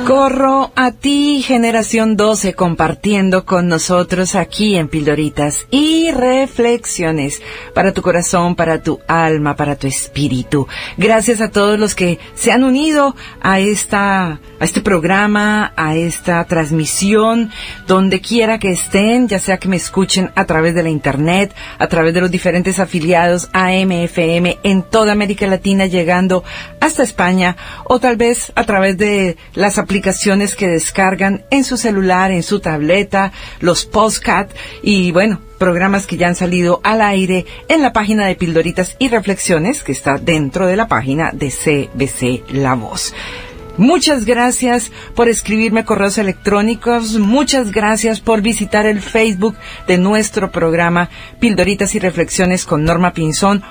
Socorro a ti, Generación 12, compartiendo con nosotros aquí en Pildoritas y Reflexiones para tu corazón, para tu alma, para tu espíritu. Gracias a todos los que se han unido a este programa, a esta transmisión, donde quiera que estén, ya sea que me escuchen a través de la internet, a través de los diferentes afiliados AM/FM en toda América Latina, llegando hasta España, o tal vez a través de las aplicaciones que descargan en su celular, en su tableta, los podcast y bueno, programas que ya han salido al aire en la página de Pildoritas y Reflexiones, que está dentro de la página de CBC La Voz. Muchas gracias por escribirme correos electrónicos, muchas gracias por visitar el Facebook de nuestro programa Pildoritas y Reflexiones con Norma Pinzón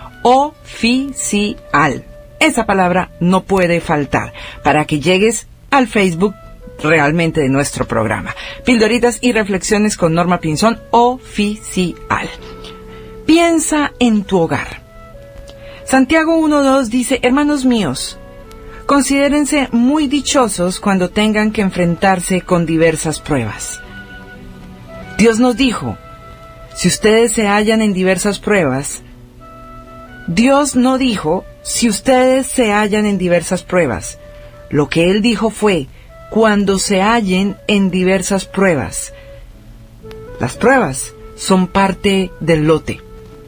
oficial. Esa palabra no puede faltar para que llegues al Facebook realmente de nuestro programa. Pildoritas y Reflexiones con Norma Pinzón oficial. Piensa en tu hogar. Santiago 1:2 dice: hermanos míos, considérense muy dichosos cuando tengan que enfrentarse con diversas pruebas. Dios nos dijo, si ustedes se hallan en diversas pruebas, Dios no dijo, si ustedes se hallan en diversas pruebas. Lo que Él dijo fue, cuando se hallen en diversas pruebas. Las pruebas son parte del lote.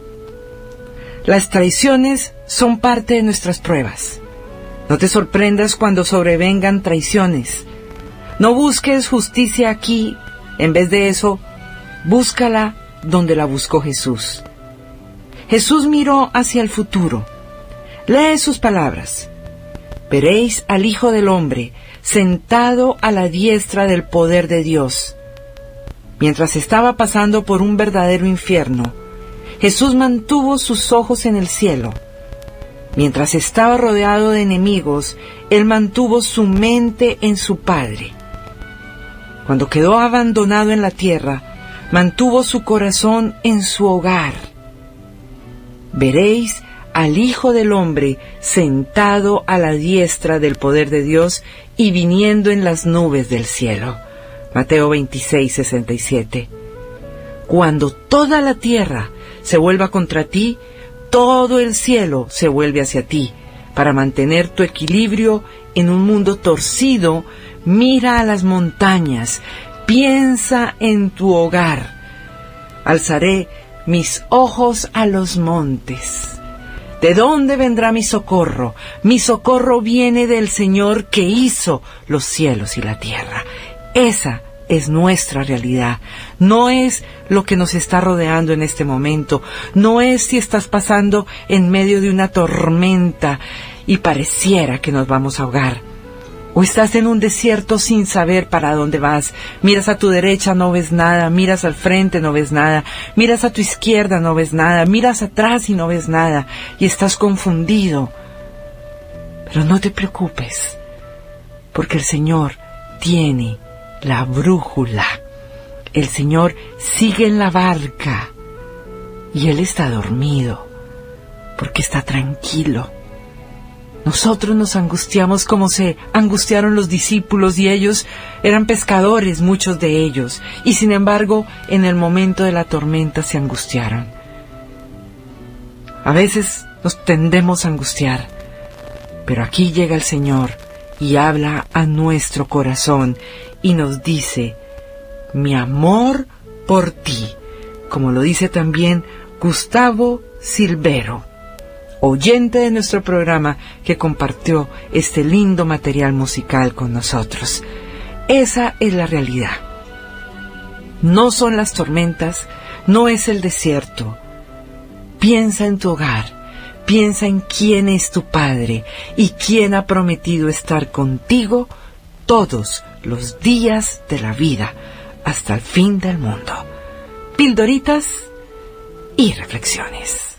Las traiciones son parte de nuestras pruebas. No te sorprendas cuando sobrevengan traiciones. No busques justicia aquí. En vez de eso, búscala donde la buscó Jesús. Jesús miró hacia el futuro. Lee sus palabras. Veréis al Hijo del Hombre sentado a la diestra del poder de Dios. Mientras estaba pasando por un verdadero infierno, Jesús mantuvo sus ojos en el cielo. Mientras estaba rodeado de enemigos, Él mantuvo su mente en su Padre. Cuando quedó abandonado en la tierra, mantuvo su corazón en su hogar. Veréis al Hijo del Hombre sentado a la diestra del poder de Dios y viniendo en las nubes del cielo. Mateo 26:67. Cuando toda la tierra se vuelva contra ti, todo el cielo se vuelve hacia ti. Para mantener tu equilibrio en un mundo torcido, mira a las montañas, piensa en tu hogar. Alzaré mis ojos a los montes. ¿De dónde vendrá mi socorro? Mi socorro viene del Señor que hizo los cielos y la tierra. Esa es nuestra realidad. No es lo que nos está rodeando en este momento. No es si estás pasando en medio de una tormenta y pareciera que nos vamos a ahogar. O estás en un desierto sin saber para dónde vas. Miras a tu derecha, no ves nada. Miras al frente, no ves nada. Miras a tu izquierda, no ves nada. Miras atrás y no ves nada. Y estás confundido. Pero no te preocupes, porque el Señor tiene la brújula. El Señor sigue en la barca. Y Él está dormido, porque está tranquilo. Nosotros nos angustiamos como se angustiaron los discípulos, y ellos eran pescadores, muchos de ellos, y sin embargo, en el momento de la tormenta se angustiaron. A veces nos tendemos a angustiar, pero aquí llega el Señor y habla a nuestro corazón y nos dice: mi amor por ti, como lo dice también Gustavo Silvero, oyente de nuestro programa, que compartió este lindo material musical con nosotros. Esa es la realidad. No son las tormentas, no es el desierto. Piensa en tu hogar, piensa en quién es tu Padre y quién ha prometido estar contigo todos los días de la vida, hasta el fin del mundo. Pildoritas y Reflexiones.